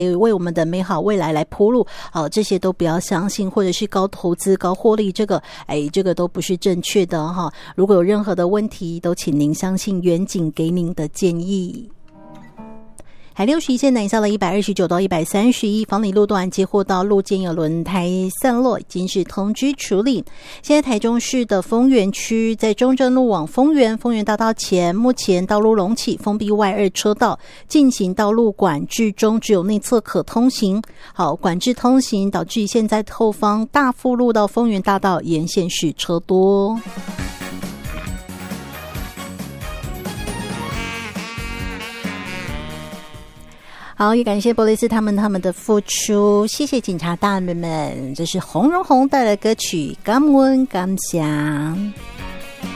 为我们的美好未来来铺路，这些都不要相信，或者是高投资高获利，这个都不是正确的哈。如果有任何的问题，都请您相信远景给您的建议。海61线南下了129到131，房里路段接获到路肩有轮胎散落，已经是通知处理。现在台中市的丰原区在中正路往丰原大道前，目前道路隆起，封闭外2车道，进行道路管制中，只有内侧可通行。管制通行导致现在后方大富路到丰原大道沿线是车多。好，也感谢波利斯他们的付出，谢谢警察大人们。这是洪荣宏带来的歌曲《感恩感谢》。